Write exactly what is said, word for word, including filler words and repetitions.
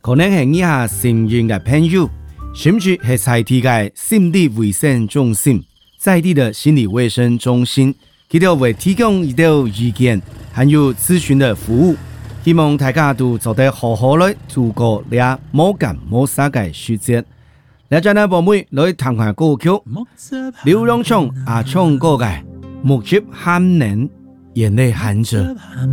可能係以下成員嘅朋友，甚至係在地嘅心理衛生中心，在地的心理衛生中心，佢哋會提供一啲意見，還有諮詢的服務，希望大家都做得好好來度過呢冇感冇啥嘅時節。嚟陣呢，寶妹來談下歌曲，劉榮聰啊唱歌嘅《目擊喊人眼淚含着》。